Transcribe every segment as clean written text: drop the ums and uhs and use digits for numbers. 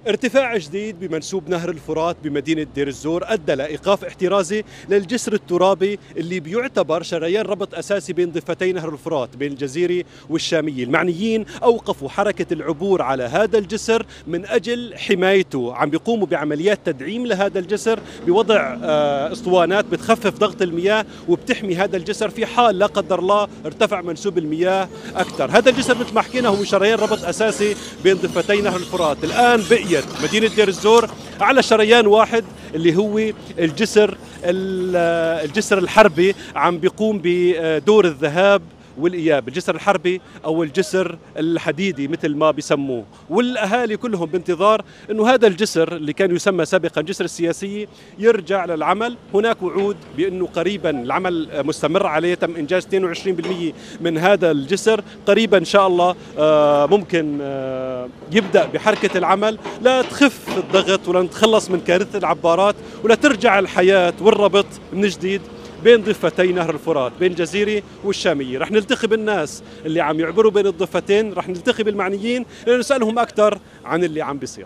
ارتفاع جديد بمنسوب نهر الفرات بمدينة دير الزور أدى لإيقاف احترازي للجسر الترابي اللي بيعتبر شريان ربط أساسي بين ضفتي نهر الفرات بين الجزيرة والشامية. المعنيين أوقفوا حركة العبور على هذا الجسر من أجل حمايته، عم بيقوموا بعمليات تدعيم لهذا الجسر بوضع اسطوانات بتخفف ضغط المياه وبتحمي هذا الجسر في حال لا قدر الله ارتفع منسوب المياه أكثر. هذا الجسر مثل ما حكينا هو شريان ربط أساسي بين ضفتي نهر الفرات. الآن بقيت مدينة دير الزور على شريان واحد اللي هو الجسر الحربي، عم بيقوم بدور الذهاب والإياب، الجسر الحربي أو الجسر الحديدي مثل ما بيسموه. والأهالي كلهم بانتظار أنه هذا الجسر اللي كان يسمى سابقا جسر السياسية يرجع للعمل. هناك وعود بأنه قريبا العمل مستمر عليه، تم إنجاز 22% من هذا الجسر. قريبا إن شاء الله ممكن يبدأ بحركة العمل لا تخف الضغط ولا نتخلص من كارثة العبارات ولا ترجع الحياة والربط من جديد بين ضفتي نهر الفرات بين الجزيرة والشامية. رح نلتقي بالناس اللي عم يعبروا بين الضفتين، رح نلتقي بالمعنيين لنسألهم أكثر عن اللي عم بيصير.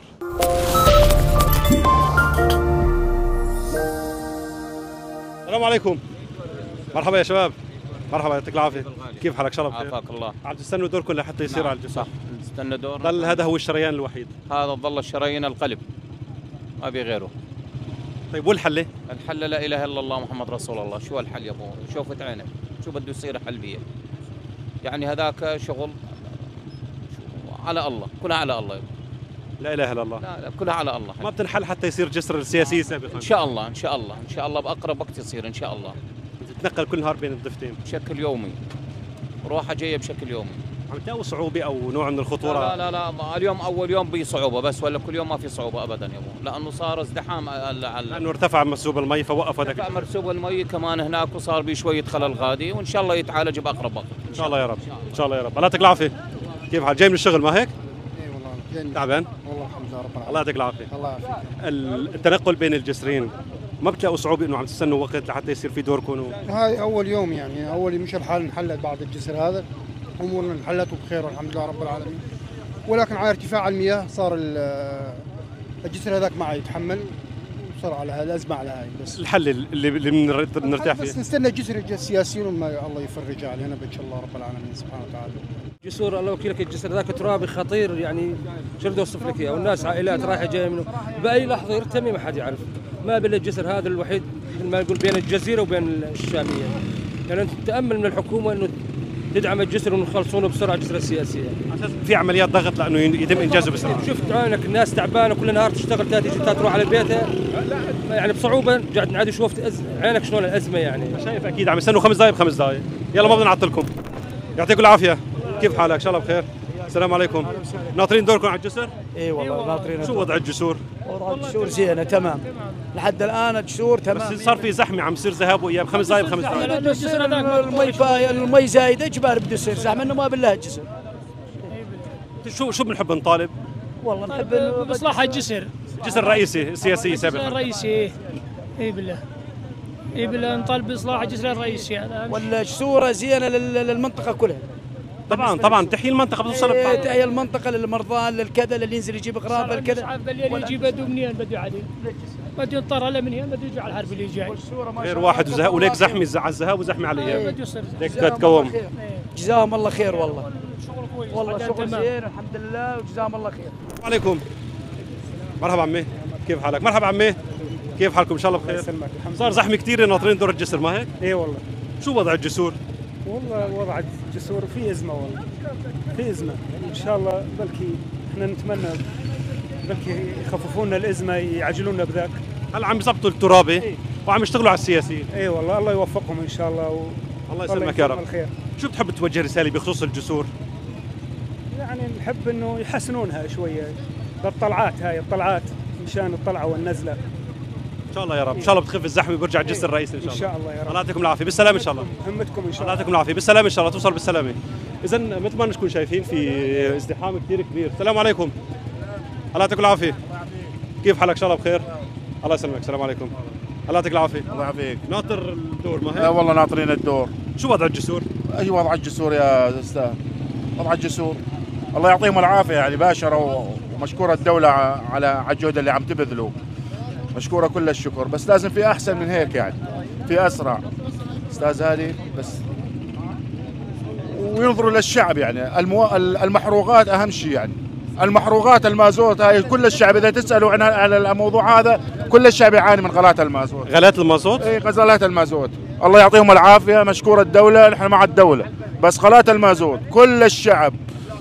السلام عليكم. مرحبا يا شباب. مرحبا، يعطيك العافية. كيف حالك؟ شرف. عافاك الله. عم تستنوا دوركم لحتى يصير على الجسر؟ صح، نستنى دور. ضل هذا هو الشريان الوحيد؟ هذا ظل الشرايين القلب، ما بي غيره. طيب والحل؟ الحل لا اله الا الله محمد رسول الله. شو الحل يا ابو؟ شوفت عينك شو بده يصير حل بيه. يعني هذاك شغل على الله، كلها على الله. لا اله الا الله. لا كلها على الله. ما بتنحل حتى يصير جسر السياسي سابقا؟ ان شاء الله ان شاء الله ان شاء الله باقرب وقت يصير ان شاء الله. تتنقل كل نهار بين الضفتين بشكل يومي، روحه جايه بشكل يومي. عم تلاقوا صعوبة أو نوع من الخطورة؟ لا اليوم أول يوم بصعوبة بس، ولا كل يوم ما في صعوبة أبدا يا أبو، لأنه صار ازدحام لأنه ارتفع منسوب المي فوقف هذاك. ارتفع منسوب المي كمان هناك وصار بشوية خلل غادي، وإن شاء الله يتعالج بأقرب وقت. إن شاء الله يا رب. إن شاء الله يا رب. الله يعطيك العافية. كيف حال؟ جاي من الشغل ما هيك؟ اي والله تعبان؟ والله الحمد لله رب العالمين. الله يعطيك العافية. الله يعافيك. التنقل بين الجسرين ما بتلاقوا صعوبة إنه عم تستنوا وقت لحتى يصير في دوركم؟ هاي اول يوم، يعني اول مش الحال انحلت بعد الجسر هذا، امورنا انحلت وبخير والحمد لله رب العالمين. ولكن على ارتفاع المياه صار الجسر هذاك ما عاد يتحمل، وصار على الازمه على هاي. بس الحل اللي بنرتاح فيه بس نستنى الجسر السياسيين وما الله يفرج علينا بإن شاء الله رب العالمين سبحانه وتعالى. جسور الله وكيلك، الجسر ذاك ترابي خطير، يعني شو بدي اوصف لك اياه، والناس عائلات رايحه جايه منه باي لحظه يرتمي ما حد يعرف. ما بين الجسر هذا الوحيد مثل ما يقول بين الجزيره وبين الشاميه، يعني انت تامل من الحكومه انه تدعم الجسر ونخلصونه بسرعه الجسر السياسيه. في عمليات ضغط لانه يتم انجازه بسرعه. شفت عينك الناس تعبانه كل نهار تشتغل 3 شفتات تروح على بيتها يعني بصعوبه. قاعد نعدي شوفت عينك شلون الازمه يعني. شايف اكيد عم يستنوا 5 دقائق ب5 دقائق. يلا ما بدنا نعطلكم. يعطيكم العافيه. كيف حالك؟ ان شاء الله بخير. السلام عليكم. ناطرين دوركم على الجسر؟ اي والله ناطرين. شو وضع الجسور؟ وضع الجسور زينه تمام لحد الان، الجسور تمام. بس صار في زحمه، عم يصير ذهاب واياب 5 دقائق ب5 دقائق. المي زايد اجبار بده يصير زحمه، انه ما بالله الجسر. شو بنحب نطالب؟ والله نحب بإصلاح الجسر. الجسر الرئيسي السياسي سابقا. الجسر الرئيسي اي بالله. اي بالله نطالب باصلاح الجسر الرئيسي هذا. والجسوره زينه للمنطقه كلها. طبعا تحيي المنطقه بتوصل تحيي المنطقه للمرضى للكذا اللي ينزل يجيب اغراض الكذا. بالليل يجي بده منين بده عليه؟ بده يضطر هلا من هنا بده يجي على الحرب اللي جاي. غير واحد وليك زحمه على الذهاب وزحمه على الاياب. بده يصير ليك تتكوم. جزاهم الله خير والله. شغل كويس والله شغل زين الحمد لله وجزاهم الله خير. عليكم. مرحبا عمي، كيف حالك؟ مرحبا عمي، كيف حالكم؟ ان شاء الله بخير. صار زحمه كثير ناطرين دور الجسر ما هيك؟ اي والله. شو وضع الجسور؟ والله وضع الجسور في ازمه، والله في ازمه. ان شاء الله بلكي احنا نتمنى بلكي يخففوا لنا الازمه، يعجلوا لنا بذاك. هلا عم يظبطوا الترابي وعم يشتغلوا على السياسيين. اي والله الله يوفقهم ان شاء الله الله يسلمك يا رب. الخير. شو بتحب توجه رساله بخصوص الجسور؟ يعني نحب انه يحسنونها شويه بالطلعات، هاي الطلعات مشان الطلعه والنزله. ان شاء الله يا رب. ان شاء الله بتخف الزحمه وبرجع الجسر الرئيسي ان شاء الله. ان شاء الله يا رب. الله يعطيكم العافيه، بالسلامه ان شاء الله. همتكم ان شاء الله. الله يعطيكم العافيه، بالسلامه ان شاء الله، توصل بالسلامه. اذا مثل ما نكون شايفين في ازدحام كثير كبير. السلام عليكم. الله يعطيكم العافيه. كيف حالك؟ ان شاء الله بخير. الله يسلمك. السلام عليكم. الله يعطيك العافيه. الله يعافيك. ناطر الدور ما هيك؟ والله ناطرين الدور. شو وضع الجسور؟ اي وضع الجسور يا استاذ؟ وضع الجسور الله يعطيهم العافيه، يعني باشروا ومشكورة الدولة على الجهد اللي عم تبذله، مشكورة كل الشكر. بس لازم في أحسن من هيك، يعني في أسرع أستاذ هادي بس، وينظروا للشعب. يعني المحروقات أهم شيء، يعني المحروقات المازوت هاي كل الشعب إذا تسألوا عن الموضوع هذا كل الشعب يعاني من غلاء المازوت. غلاء المازوت؟ اي غلاء المازوت، الله يعطيهم العافية، مشكورة الدولة، نحن مع الدولة. بس غلاء المازوت كل الشعب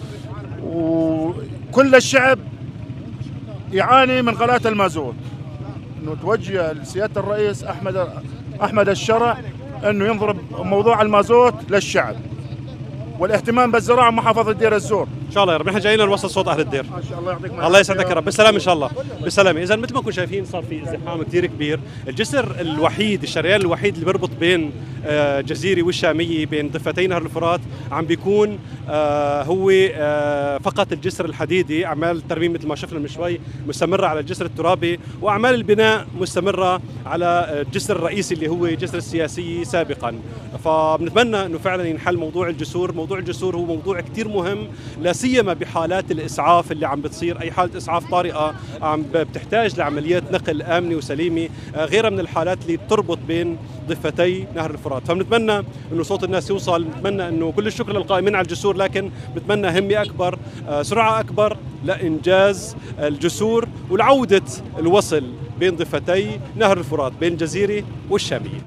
وكل الشعب يعاني من غلاء المازوت. انه توجه لسيادة الرئيس أحمد الشرع انه ينظر موضوع المازوت للشعب، والاهتمام بالزراعه محافظه دير الزور. ان شاء الله يا رب، نحن جايين نوصل صوت اهل الدير. ما شاء الله يعطيك الله يسعدك يا رب، بالسلامه ان شاء الله، بالسلامه. اذا مثل ما كنتم شايفين صار في ازدحام كثير كبير. الجسر الوحيد، الشريان الوحيد اللي بيربط بين جزيري والشاميه، بين ضفتي نهر الفرات، عم بيكون هو فقط الجسر الحديدي. اعمال الترميم مثل ما شفنا من شوي مستمره على الجسر الترابي، واعمال البناء مستمره على الجسر الرئيسي اللي هو جسر السياسي سابقا. فبنتمنى انه فعلا ينحل موضوع الجسور. موضوع الجسور هو موضوع كثير مهم، لا سيما بحالات الاسعاف اللي عم بتصير. اي حاله اسعاف طارئه عم بتحتاج لعمليات نقل امنه وسليمه، غيرها من الحالات اللي تربط بين ضفتي نهر الفرات. فبنتمنى انه صوت الناس يوصل، بنتمنى انه كل الشكر للقائمين على الجسور، لكن بتمنى همه اكبر، سرعه اكبر لانجاز الجسور ولعوده الوصل بين ضفتي نهر الفرات، بين الجزيره والشاميه.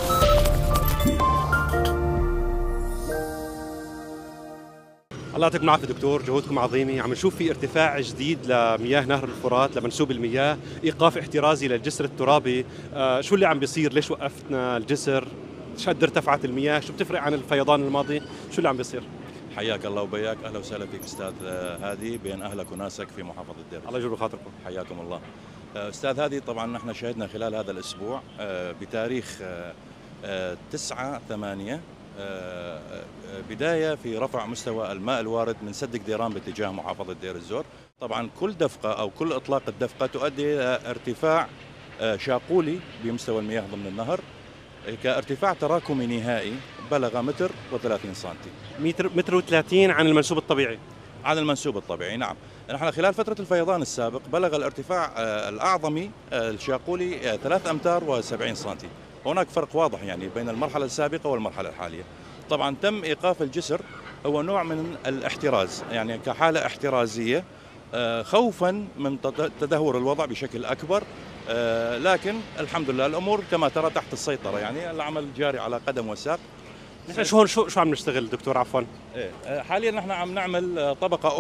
الله يعطيكم العافيه دكتور، جهودكم عظيمه. عم نشوف في ارتفاع جديد لمياه نهر الفرات، لمنسوب المياه، ايقاف احترازي للجسر الترابي. شو اللي عم بيصير؟ ليش وقفتنا الجسر؟ شد ارتفعت المياه؟ شو بتفرق عن الفيضان الماضي؟ شو اللي عم بيصير؟ حياك الله وبياك، اهلا وسهلا فيك استاذ هادي، بين اهلك وناسك في محافظه دير. الله يجبر خاطركم. حياكم الله. استاذ هادي، طبعا نحن شهدنا خلال هذا الاسبوع بتاريخ 9/8 بداية في رفع مستوى الماء الوارد من سد قديران باتجاه محافظة دير الزور. طبعا كل دفقة أو كل إطلاق الدفقة تؤدي إلى ارتفاع شاقولي بمستوى المياه ضمن النهر، كارتفاع تراكمي نهائي بلغ متر و30 سنتي. متر و30 عن المنسوب الطبيعي؟ عن المنسوب الطبيعي، نعم. نحن خلال فترة الفيضان السابق بلغ الارتفاع الأعظمي الشاقولي 3 أمتار و70 سنتي. هناك فرق واضح يعني بين المرحلة السابقة والمرحلة الحالية. طبعا تم إيقاف الجسر، هو نوع من الاحتراز، يعني كحالة احترازية خوفا من تدهور الوضع بشكل أكبر. لكن الحمد لله الأمور كما ترى تحت السيطرة، يعني العمل جاري على قدم وساق. نحن شو عم نشتغل دكتور؟ عفوا. حاليا نحن عم نعمل طبقة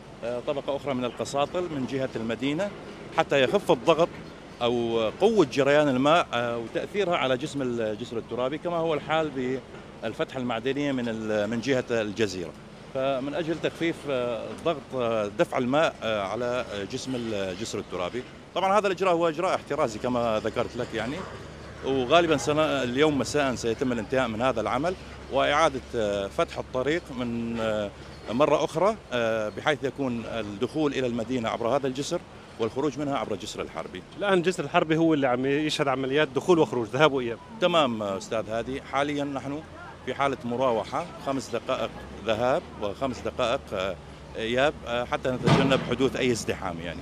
أخرى من القساطل من جهة المدينة حتى يخف الضغط أو قوة جريان الماء وتأثيرها على جسم الجسر الترابي، كما هو الحال بالفتحة المعدنية من جهة الجزيرة. فمن أجل تخفيف ضغط دفع الماء على جسم الجسر الترابي. طبعا هذا الإجراء هو إجراء احترازي كما ذكرت لك يعني، وغالبا اليوم مساء سيتم الانتهاء من هذا العمل وإعادة فتح الطريق من مرة أخرى، بحيث يكون الدخول إلى المدينة عبر هذا الجسر والخروج منها عبر الجسر الحربي. الآن الجسر الحربي هو اللي عم يشهد عمليات دخول وخروج، ذهاب وإياب. تمام أستاذ هادي، حاليا نحن في حالة مراوحة 5 دقائق ذهاب و5 دقائق إياب حتى نتجنب حدوث أي ازدحام يعني.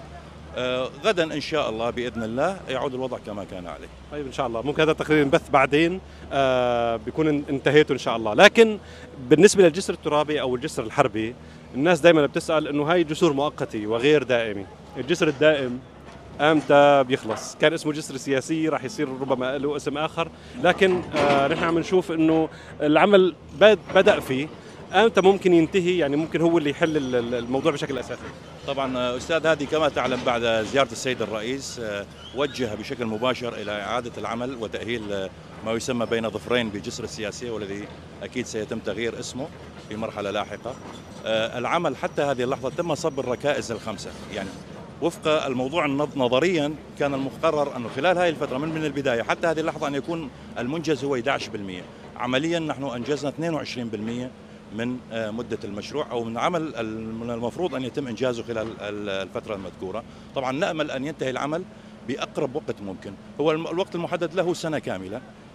غدا إن شاء الله بإذن الله يعود الوضع كما كان عليه. طيب إن شاء الله، ممكن هذا التقرير ينبث بعدين بيكون انتهيته إن شاء الله. لكن بالنسبة للجسر الترابي أو الجسر الحربي، الناس دائما بتسأل إنه هاي جسور مؤقتة وغير دائمة. الجسر الدائم امتى بيخلص؟ كان اسمه جسر سياسي، راح يصير ربما له اسم آخر، لكن نحن عم نشوف إنه العمل بدأ فيه. امتى ممكن ينتهي؟ يعني ممكن هو اللي يحل الموضوع بشكل اساسي. طبعا استاذ هادي، كما تعلم بعد زياره السيد الرئيس وجه بشكل مباشر الى اعاده العمل وتاهيل ما يسمى بين ظفرين بجسر السياسيه، والذي اكيد سيتم تغيير اسمه في مرحله لاحقه. العمل حتى هذه اللحظه تم صب الركائز ال5، يعني وفق الموضوع نظريا كان المقرر انه خلال هذه الفتره من البدايه حتى هذه اللحظه ان يكون المنجز هو 11%. عمليا نحن انجزنا 22% من مدة المشروع أو من عمل من المفروض أن يتم إنجازه خلال الفترة المذكورة. طبعا نأمل أن ينتهي العمل بأقرب وقت ممكن، هو الوقت المحدد له سنة كاملة.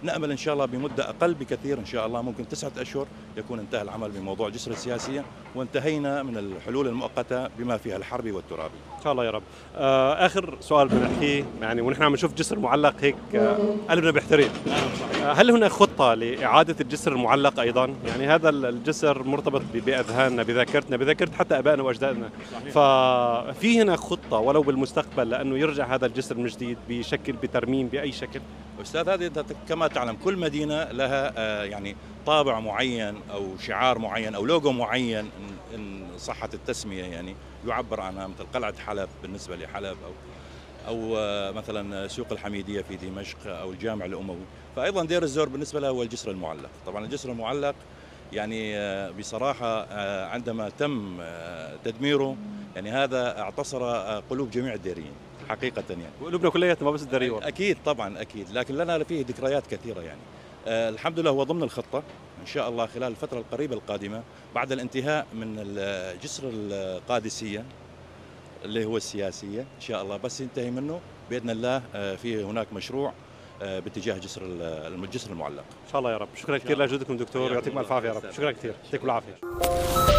نأمل إن شاء الله بمدة أقل بكثير إن شاء الله، ممكن 9 أشهر يكون انتهى العمل بموضوع الجسر السياسية، وانتهينا من الحلول المؤقتة بما فيها الحربي والترابي ان شاء الله يا رب. اخر سؤال بدنا نحكيه يعني ونحن عم نشوف جسر معلق هيك قلبنا بيحترق. هل هناك خطه لاعاده الجسر المعلق ايضا؟ يعني هذا الجسر مرتبط باذهاننا، بذاكرة حتى ابائنا واجدادنا، ففي هناك خطه ولو بالمستقبل لانه يرجع هذا الجسر من جديد بشكل بترميم باي شكل؟ أستاذ، هذه كما تعلم كل مدينة لها يعني طابع معين أو شعار معين أو لوجو معين إن صحت التسمية، يعني يعبر عنها، مثل قلعة حلب بالنسبة لحلب أو مثلا سوق الحميدية في دمشق أو الجامع الأموي. فأيضا دير الزور بالنسبة له هو الجسر المعلق. طبعا الجسر المعلق يعني بصراحة عندما تم تدميره يعني هذا اعتصر قلوب جميع الديريين حقيقة، يعني قلوبنا كلياتنا ما بس الدريور. أكيد طبعا أكيد، لكن لنا فيه ذكريات كثيرة يعني. الحمد لله هو ضمن الخطة إن شاء الله خلال الفترة القريبة القادمة بعد الانتهاء من الجسر القادسية اللي هو السياسية إن شاء الله، بس ينتهي منه بإذن الله في هناك مشروع باتجاه الجسر المعلق ان شاء الله يا رب. شكرا كثير لجهودكم دكتور، ويعطيكم الف عافيه يا رب. شكرا كثير، يعطيكم العافيه.